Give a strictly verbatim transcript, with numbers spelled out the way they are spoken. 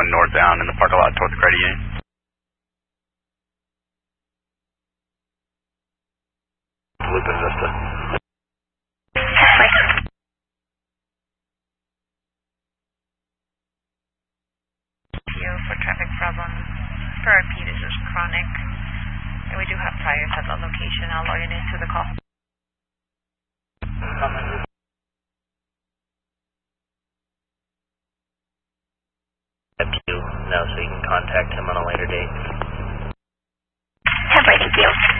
going northbound in the parking lot toward the credit union. Lupin Vista. For traffic problems. Per R P, this is chronic. And we do have tires at that location. I'll log in into the call. Up to you now, so you can contact him on a later date. Have I to